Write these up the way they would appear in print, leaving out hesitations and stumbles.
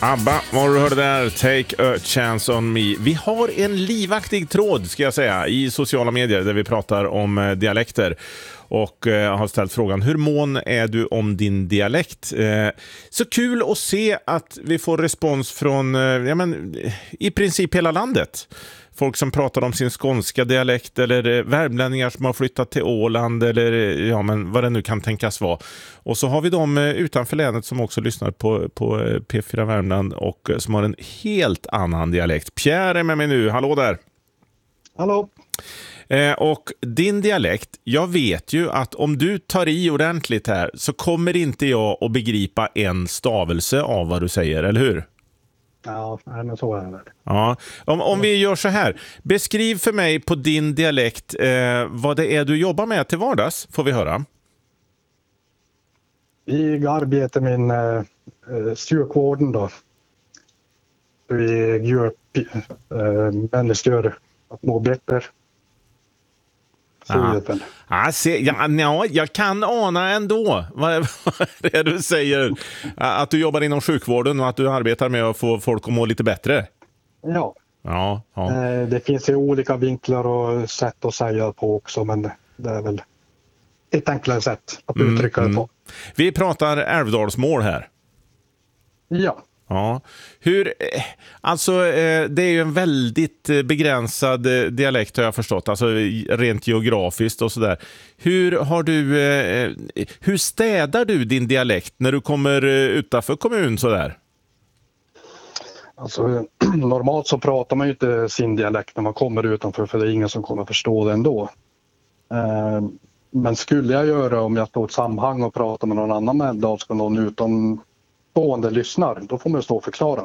ABBA, vad du hörde där, Take a chance on me. Vi har en livaktig tråd, ska jag säga, i sociala medier där vi pratar om dialekter. Och har ställt frågan, hur mån är du om din dialekt? Så kul att se att vi får respons från i princip hela landet. Folk som pratar om sin skånska dialekt eller värmlänningar som har flyttat till Åland eller vad det nu kan tänkas vara. Och så har vi de utanför länet som också lyssnar på P4 Värmland och som har en helt annan dialekt. Pierre är med mig nu, hallå där! Hallå! Och din dialekt, jag vet ju att om du tar i ordentligt här så kommer inte jag att begripa en stavelse av vad du säger, eller hur? Ja, men så är det. Ja. Om vi gör så här, beskriv för mig på din dialekt vad det är du jobbar med till vardags, får vi höra. Vi arbetar med sjukvården då. Vi gör människor att må bättre. Jag kan ana ändå vad är det du säger, att du jobbar inom sjukvården och att du arbetar med att få folk att må lite bättre. Ja. Det finns ju olika vinklar och sätt att säga på också, men det är väl ett enklare sätt att uttrycka det på. Vi pratar älvdalsmål här. Ja. Det är ju en väldigt begränsad dialekt har jag förstått, alltså rent geografiskt och sådär. Hur städar du din dialekt när du kommer utanför kommun sådär? Alltså normalt så pratar man ju inte sin dialekt när man kommer utanför, för det är ingen som kommer förstå det ändå. Men skulle jag göra om jag står i ett sammanhang och pratar med någon annan älvdalska, någon utomstående lyssnar, då får man stå och förklara.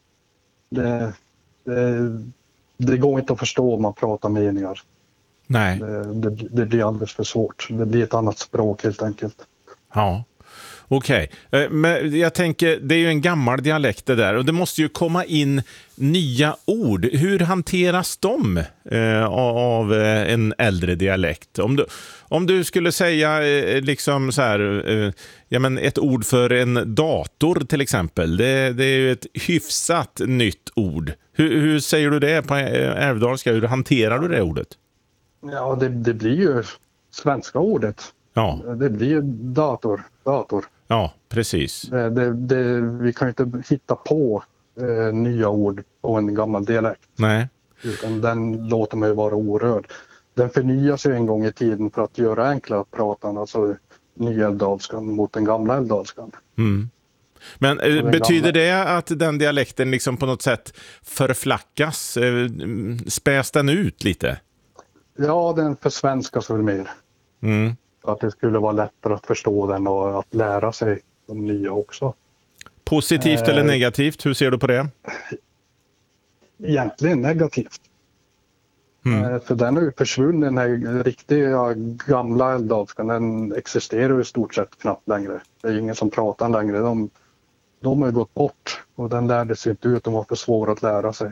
Det går inte att förstå om man pratar meningar. Nej. Det blir alldeles för svårt. Det blir ett annat språk helt enkelt. Ja, okej. Men jag tänker, det är ju en gammal dialekt det där och det måste ju komma in nya ord. Hur hanteras de av en äldre dialekt? Om du skulle säga liksom så här, ett ord för en dator till exempel, det är ju ett hyfsat nytt ord. Hur säger du det på älvdalska? Hur hanterar du det ordet? Ja, det blir ju svenska ordet. Ja. Det blir ju dator. Ja, precis. Vi kan ju inte hitta på nya ord på en gammal dialekt. Nej. Utan den låter man ju vara orörd. Den förnyas ju en gång i tiden för att göra enklare att prata, alltså nyälvdalskan mot den gamla älvdalskan. Mm. Men betyder det att den dialekten liksom på något sätt förflackas? Späs den ut lite? Ja, den försvenskas väl mer. Mm. Att det skulle vara lättare att förstå den och att lära sig de nya också. Positivt eller negativt? Hur ser du på det? Egentligen negativt. För den är ju försvunnen, den här riktiga gamla älvdalskan, den existerar ju i stort sett knappt längre. Det är ingen som pratar längre. De har ju gått bort och den lärde sig inte ut, de var för svåra att lära sig.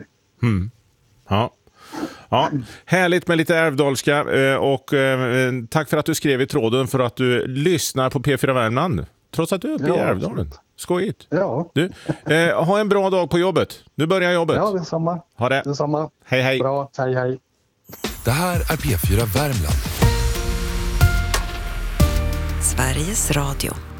Ja, härligt med lite älvdalska och tack för att du skrev i tråden, för att du lyssnar på P4 Värmland trots att du är uppe i Älvdalen. Skojigt. Ja. Du, ha en bra dag på jobbet. Nu börjar jobbet. Ja, detsamma. Ha det. Detsamma. Hej. Bra, hej. Det här är P4 Värmland. Sveriges Radio.